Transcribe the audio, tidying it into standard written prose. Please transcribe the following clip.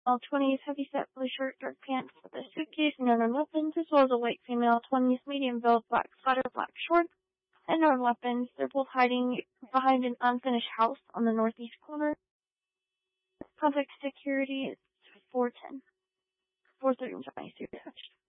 Male 20s, heavy-set blue shirt, dark pants with a suitcase and unknown weapons, as well as a white female 20s, medium build, black sweater, black shorts, and known weapons. They're both hiding behind an unfinished house on the northeast corner. Contact security is 410. 430, I'm sorry,